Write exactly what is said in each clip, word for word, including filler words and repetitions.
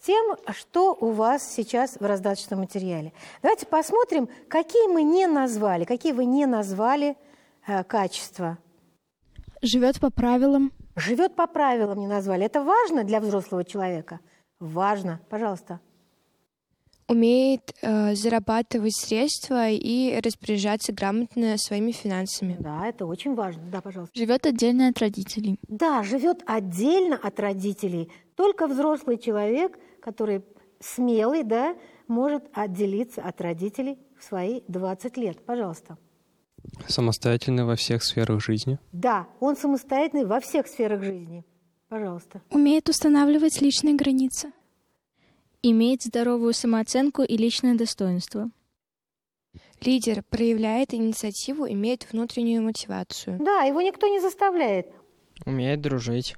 тем, что у вас сейчас в раздаточном материале. Давайте посмотрим, какие мы не назвали, какие вы не назвали э, качества. Живет по правилам. Живет по правилам не назвали. Это важно для взрослого человека? Важно. Пожалуйста. Умеет э, зарабатывать средства и распоряжаться грамотно своими финансами. Да, это очень важно. Да, пожалуйста. Живет отдельно от родителей. Да, живет отдельно от родителей. Только взрослый человек, который смелый, да, может отделиться от родителей в свои двадцать лет. Пожалуйста. Самостоятельный во всех сферах жизни. Да, он самостоятельный во всех сферах жизни. Пожалуйста. Умеет устанавливать личные границы. Имеет здоровую самооценку и личное достоинство. Лидер, проявляет инициативу, имеет внутреннюю мотивацию. Да, его никто не заставляет. Умеет дружить.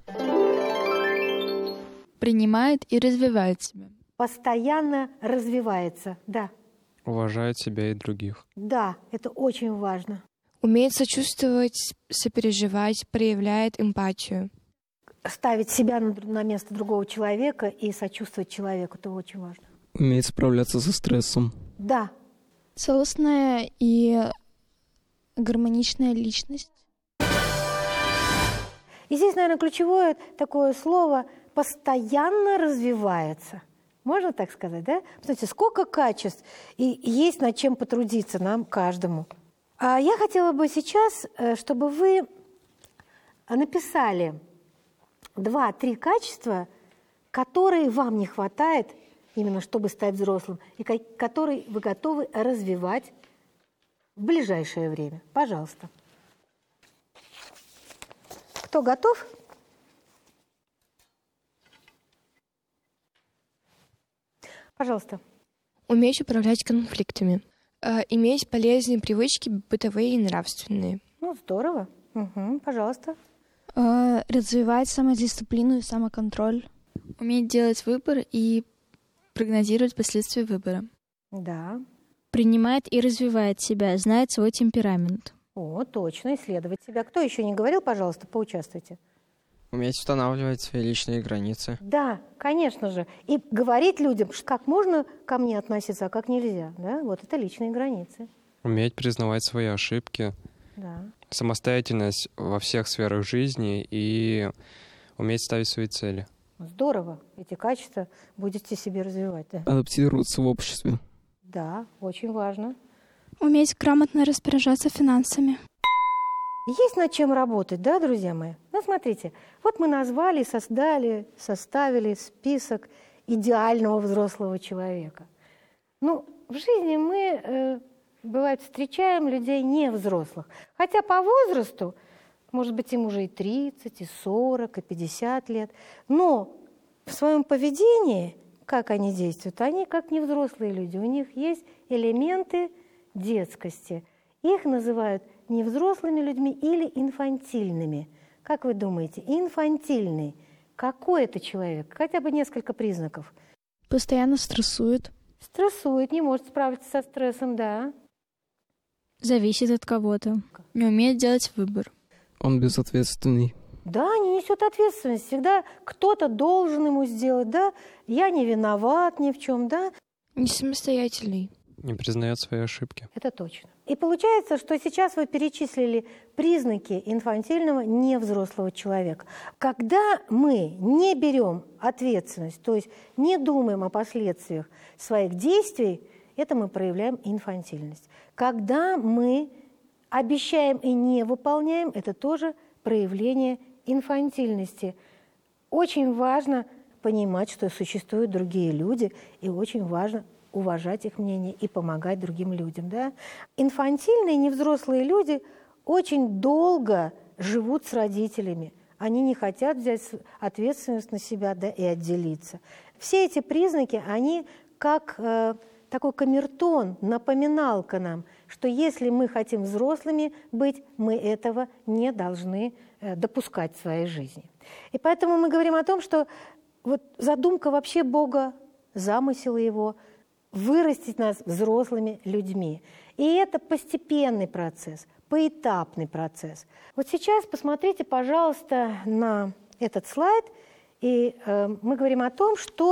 Принимает и развивает себя. Постоянно развивается, да. Уважает себя и других. Да, это очень важно. Умеет сочувствовать, сопереживать, проявляет эмпатию. Ставить себя на, на место другого человека и сочувствовать человеку, это очень важно. Умеет справляться со стрессом. Да. Целостная и гармоничная личность. И здесь, наверное, ключевое такое слово «постоянно развивается». Можно так сказать, да? Смотрите, сколько качеств, и есть над чем потрудиться нам, каждому. А я хотела бы сейчас, чтобы вы написали два-три качества, которые вам не хватает, именно чтобы стать взрослым, и которые вы готовы развивать в ближайшее время. Пожалуйста. Кто готов? Пожалуйста. Уметь управлять конфликтами. Э, иметь полезные привычки, бытовые и нравственные. Ну, здорово. Угу, пожалуйста. Э, развивать самодисциплину и самоконтроль. Уметь делать выбор и прогнозировать последствия выбора. Да. Принимает и развивает себя, знает свой темперамент. О, точно, исследовать себя. Кто еще не говорил, пожалуйста, поучаствуйте. Уметь устанавливать свои личные границы. Да, конечно же. И говорить людям, как можно ко мне относиться, а как нельзя. Да? Вот это личные границы. Уметь признавать свои ошибки. Да. Самостоятельность во всех сферах жизни и уметь ставить свои цели. Здорово. Эти качества будете себе развивать. Да, Адаптироваться в обществе. да, очень важно. Уметь грамотно распоряжаться финансами. Есть над чем работать, да, друзья мои? Ну, смотрите, вот мы назвали, создали, составили список идеального взрослого человека. Ну, в жизни мы, э, бывает, встречаем людей невзрослых. Хотя по возрасту, может быть, им уже и тридцать, и сорок, и пятьдесят лет. Но в своем поведении, как они действуют, они как невзрослые люди. У них есть элементы детскости. Их называют невзрослыми людьми или инфантильными. Как вы думаете, инфантильный, какой это человек? Хотя бы несколько признаков. Постоянно стрессует. Стрессует, не может справиться со стрессом, да. Зависит от кого-то. Не умеет делать выбор. Он безответственный. Да, не несет ответственность. Всегда кто-то должен ему сделать, да. Я не виноват ни в чем, да. Не самостоятельный. Не признает свои ошибки. Это точно. И получается, что сейчас вы перечислили признаки инфантильного невзрослого человека. Когда мы не берем ответственность, то есть не думаем о последствиях своих действий, это мы проявляем инфантильность. Когда мы обещаем и не выполняем, это тоже проявление инфантильности. Очень важно понимать, что существуют другие люди, и очень важно уважать их мнение и помогать другим людям. Да? Инфантильные, невзрослые люди очень долго живут с родителями. Они не хотят взять ответственность на себя, да, и отделиться. Все эти признаки, они как э, такой камертон, напоминалка нам, что если мы хотим взрослыми быть, мы этого не должны э, допускать в своей жизни. И поэтому мы говорим о том, что вот задумка вообще Бога, замысел Его – вырастить нас взрослыми людьми. И это постепенный процесс, поэтапный процесс. Вот сейчас посмотрите, пожалуйста, на этот слайд, и э, мы говорим о том, что